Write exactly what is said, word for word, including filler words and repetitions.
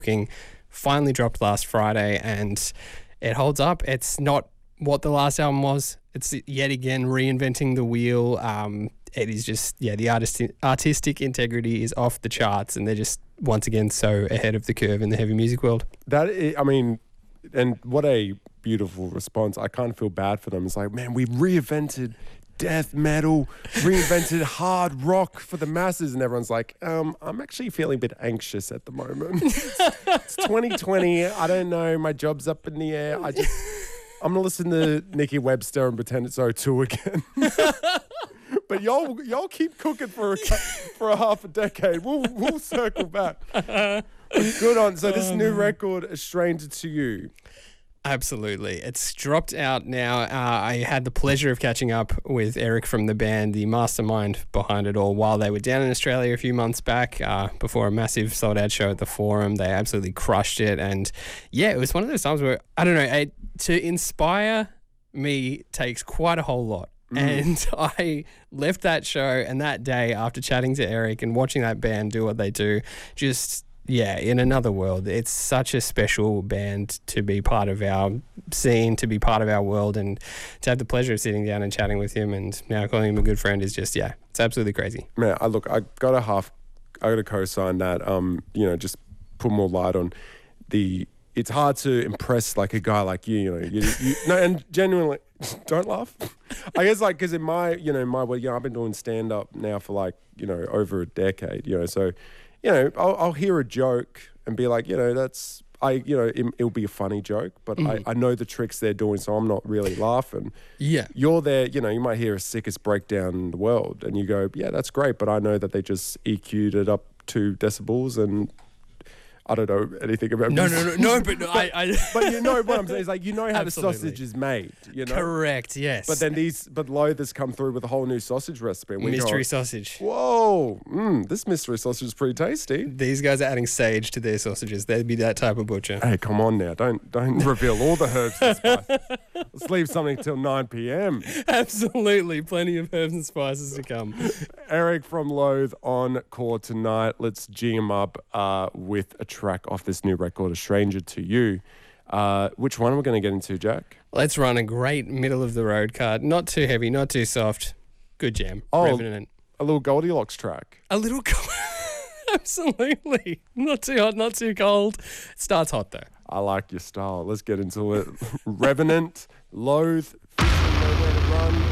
King finally dropped last Friday, and it holds up. It's not what the last album was. It's yet again reinventing the wheel. Um, it is just, yeah, the artist, artistic integrity is off the charts, and they're just, once again, so ahead of the curve in the heavy music world. That is, I mean, and what a beautiful response. I can't feel bad for them. It's like, man, we reinvented death metal, reinvented hard rock for the masses, and everyone's like, um, I'm actually feeling a bit anxious at the moment. It's twenty twenty. I don't know. My job's up in the air. I just, I'm gonna listen to Nikki Webster and pretend it's O two again. But y'all, y'all keep cooking for a for a half a decade. We'll we'll circle back. Good on. So this new record, A Stranger to You. Absolutely. It's dropped out now. Uh, I had the pleasure of catching up with Eric from the band, the mastermind behind it all, while they were down in Australia a few months back uh, before a massive sold-out show at the Forum. They absolutely crushed it. And, yeah, it was one of those times where, I don't know, I, to inspire me takes quite a whole lot. Mm. And I left that show and that day after chatting to Eric and watching that band do what they do, just... yeah, in another world. It's such a special band to be part of our scene, to be part of our world, and to have the pleasure of sitting down and chatting with him and now calling him a good friend is just, yeah, it's absolutely crazy. Man, I look, I got a half, I got to co-sign that, um, you know, just put more light on the, it's hard to impress like a guy like you, you know, you, you no, and genuinely, don't laugh. I guess like, because in my, you know, my, well, you know, I've been doing stand-up now for like, you know, over a decade, you know, so, you know, I'll, I'll hear a joke and be like, you know, that's, I, you know, it, it'll be a funny joke, but mm. I, I know the tricks they're doing, so I'm not really laughing. Yeah. You're there, you know, you might hear a sickest breakdown in the world and you go, yeah, that's great, but I know that they just E Q'd it up two decibels and I don't know anything about no, music. no, no, no, but no, I, I... But you know what I'm saying is like, you know how Absolutely. the sausage is made, you know? Correct, yes. But then these, but Loathers come through with a whole new sausage recipe. And we mystery go, sausage. Whoa, mm, this mystery sausage is pretty tasty. These guys are adding sage to their sausages. They'd be that type of butcher. Hey, come on now. Don't don't reveal all the herbs and spices. Let's leave something till nine p.m. Absolutely. Plenty of herbs and spices to come. Eric from Loathe on Core tonight. Let's G him up uh, with a track off this new record, A Stranger to You. Uh, which one are we going to get into, Jack? Let's run a great middle-of-the-road card. Not too heavy, not too soft. Good jam. Oh, Revenant. A little Goldilocks track. A little cold. Absolutely. Not too hot, not too cold. It starts hot, though. I like your style. Let's get into it. Revenant, Loathe, Nowhere to Run.